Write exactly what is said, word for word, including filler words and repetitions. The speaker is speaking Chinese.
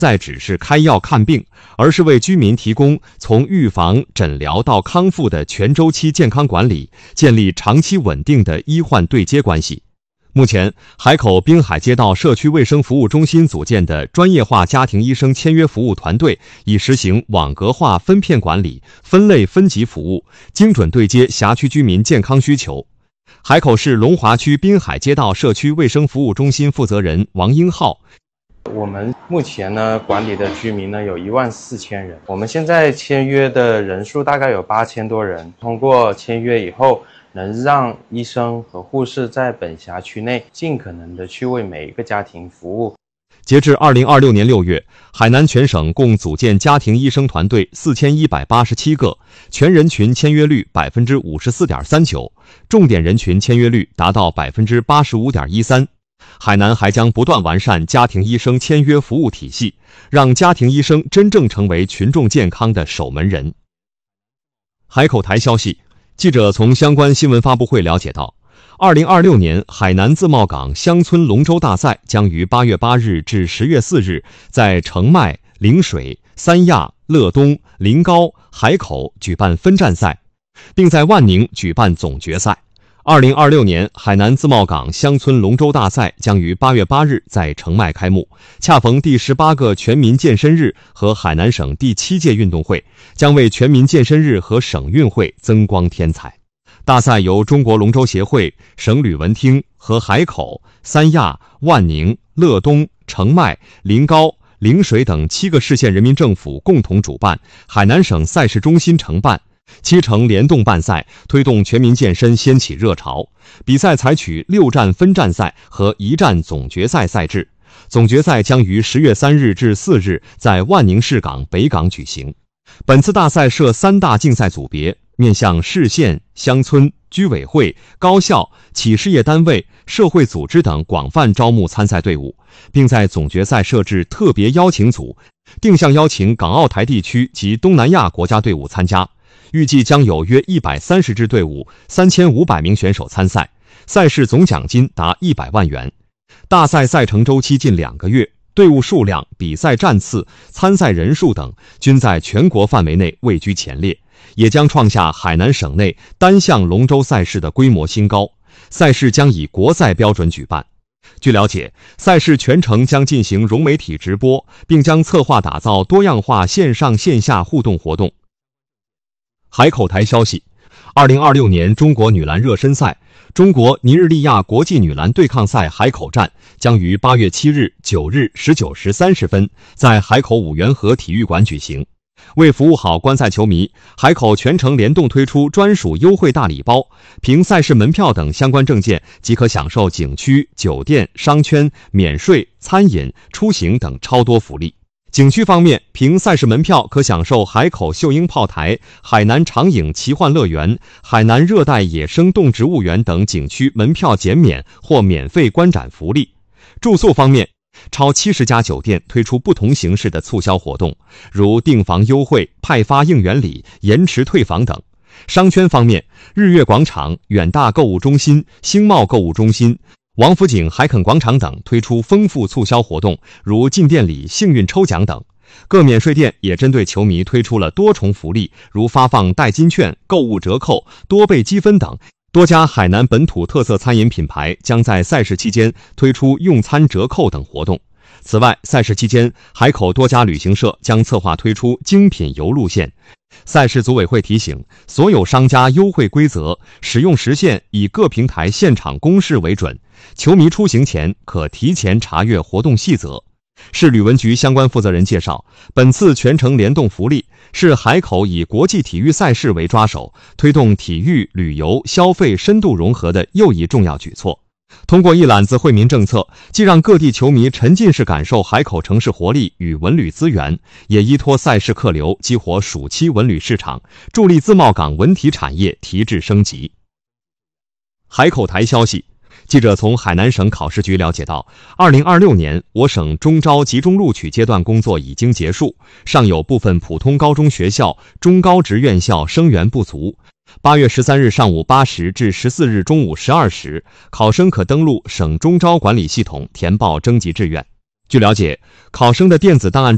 再只是开药看病，而是为居民提供从预防、诊疗到康复的全周期健康管理，建立长期稳定的医患对接关系。目前，海口滨海街道社区卫生服务中心组建的专业化家庭医生签约服务团队，已实行网格化分片管理、分类分级服务，精准对接辖区居民健康需求。海口市龙华区滨海街道社区卫生服务中心负责人王英浩。 我们目前呢管理的居民呢有一万四千人，我们现在签约的人数大概有八千多人。通过签约以后，能让医生和护士在本辖区内尽可能的去为每一个家庭服务。 截至二零二六年六月，海南全省共组建家庭医生团队四千一百八十七个，全人群签约率百分之五十四点三九，重点人群签约率达到百分之八十五点一三。海南还将不断完善家庭医生签约服务体系，让家庭医生真正成为群众健康的守门人。海口台消息，记者从相关新闻发布会了解到，二零二六年海南自贸港乡村龙舟大赛将于八月八日至十月四日在澄迈、陵水、三亚、乐东、临高、海口举办分站赛，并在万宁举办总决赛。二零二六年海南自贸港乡村龙舟大赛将于八月八日在澄迈开幕，恰逢第十八个全民健身日和海南省第七届运动会，将为全民健身日和省运会增光添彩。大赛由中国龙舟协会、省旅文厅和海口、三亚、万宁、乐东、澄迈、临高、陵水等七个市县人民政府共同主办，海南省赛事中心承办，七城联动办赛，推动全民健身掀起热潮。比赛采取六站分站赛和一站总决赛赛制，总决赛将于十月三日至四日在万宁市港北港举行。本次大赛设三大竞赛组别，面向市县、乡村、居委会、高校、企事业单位、社会组织等广泛招募参赛队伍，并在总决赛设置特别邀请组，定向邀请港澳台地区及东南亚国家队伍参加。预计将有约一百三十支队伍、三千五百名选手参赛，赛事总奖金达一百万元。大赛赛程周期近两个月，队伍数量、比赛战次、参赛人数等均在全国范围内位居前列，也将创下海南省内单项龙舟赛事的规模新高。赛事将以国赛标准举办。据了解，赛事全程将进行融媒体直播，并将策划打造多样化线上线下互动活动。海口台消息，二零二六年中国女篮热身赛中国尼日利亚国际女篮对抗赛海口站将于八月七日、九日十九时三十分在海口五缘河体育馆举行。为服务好观赛球迷，海口全程联动推出专属优惠大礼包，凭赛事门票等相关证件即可享受景区、酒店、商圈免税、餐饮、出行等超多福利。景区方面，凭赛事门票可享受海口秀英炮台、海南长影奇幻乐园、海南热带野生动植物园等景区门票减免或免费观展福利。住宿方面，超七十家酒店推出不同形式的促销活动，如订房优惠、派发应援礼、延迟退房等。商圈方面，日月广场、远大购物中心、星茂购物中心、王府井海垦广场等推出丰富促销活动，如进店礼、幸运抽奖等。各免税店也针对球迷推出了多重福利，如发放代金券、购物折扣、多倍积分等。多家海南本土特色餐饮品牌将在赛事期间推出用餐折扣等活动。此外，赛事期间，海口多家旅行社将策划推出精品游路线。赛事组委会提醒，所有商家优惠规则、使用时限以各平台现场公示为准，球迷出行前可提前查阅活动细则。市旅文局相关负责人介绍，本次全程联动福利是海口以国际体育赛事为抓手，推动体育、旅游、消费深度融合的又一重要举措。通过一揽子惠民政策，既让各地球迷沉浸式感受海口城市活力与文旅资源，也依托赛事客流激活暑期文旅市场，助力自贸港文体产业提质升级。海口台消息，记者从海南省考试局了解到，二零二六年我省中招集中录取阶段工作已经结束，尚有部分普通高中学校、中高职院校生源不足。八月十三日上午八时至十四日中午十二时，考生可登录省中招管理系统填报征集志愿。据了解，考生的电子档案